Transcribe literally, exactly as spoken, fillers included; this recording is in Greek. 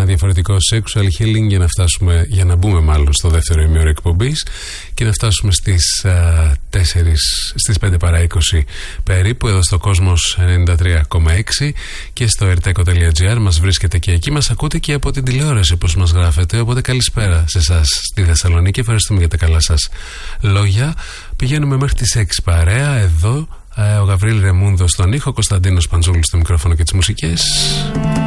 διαφορετικό sexual healing για να φτάσουμε, για να μπούμε μάλλον στο δεύτερο ημίωρο εκπομπής και να φτάσουμε στις, α, τέσσερις, στις πέντε παρά είκοσι περίπου εδώ στο Κόσμος ενενήντα τρία κόμμα έξι και στο ερτέκο τελεία τζι άρ. Μας βρίσκεται και εκεί, μας ακούτε και από την τηλεόραση όπως μας γράφετε, οπότε καλησπέρα σε εσάς στη Θεσσαλονίκη, ευχαριστούμε για τα καλά σας λόγια. Πηγαίνουμε μέχρι τις έξι παρέα εδώ. Ο Γαβρίλ Ρεμούνδο στον ήχο, Κωνσταντίνος Παντζούλης στο μικρόφωνο και τις μουσικές.